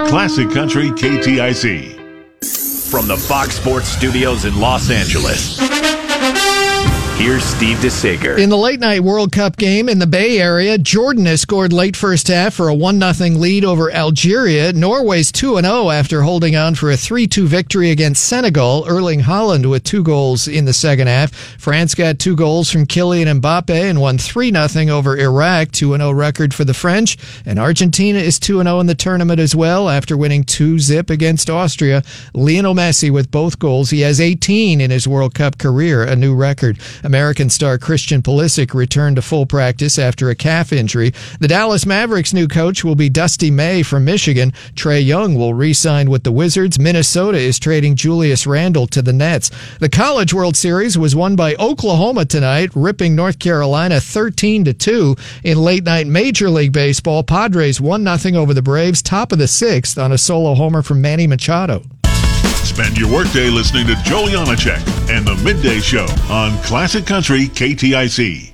Classic Country KTIC. From the Fox Sports Studios in Los Angeles, here's Steve DeSager. In the late-night World Cup game in the Bay Area, Jordan has scored late first half for a 1-0 lead over Algeria. Norway's 2-0 after holding on for a 3-2 victory against Senegal. Erling Haaland with 2 goals in the second half. France got 2 goals from Kylian Mbappe and won 3-0 over Iraq. 2-0 record for the French. And Argentina is 2-0 in the tournament as well after winning 2-0 against Austria. Lionel Messi with both goals. He has 18 in his World Cup career, a new record. American star Christian Pulisic returned to full practice after a calf injury. The Dallas Mavericks' new coach will be Dusty May from Michigan. Trae Young will re-sign with the Wizards. Minnesota is trading Julius Randle to the Nets. The College World Series was won by Oklahoma tonight, ripping North Carolina 13-2. In late-night Major League Baseball, Padres 1-0 over the Braves, top of the 6th on a solo homer from Manny Machado. Spend your workday listening to Joe Yanachek and the Midday Show on Classic Country KTIC.